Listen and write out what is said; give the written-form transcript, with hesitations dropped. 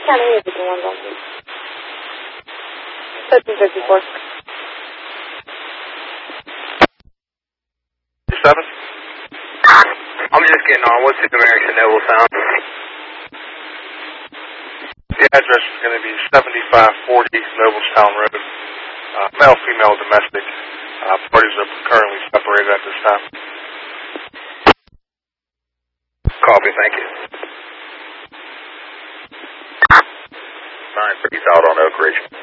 County Music in 1 1. 1354. 7? I'm just getting on. What's the American Noble Sound? The address is going to be 7540 Noblestown Road. Male, female, domestic. Parties are currently separated at this time. Copy, thank you. Alright, he's out on Oak Ridge.